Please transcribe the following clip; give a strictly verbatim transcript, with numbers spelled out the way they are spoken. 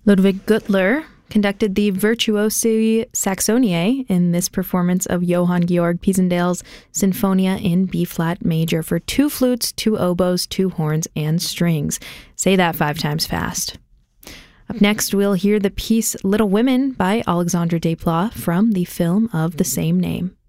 Ludwig Gürtler conducted the Virtuosi Saxoniae in this performance of Johann Georg Pisendale's Sinfonia in B-flat major for two flutes, two oboes, two horns, and strings. Say that five times fast. Up next, we'll hear the piece Little Women by Alexandre Desplat from the film of the same name.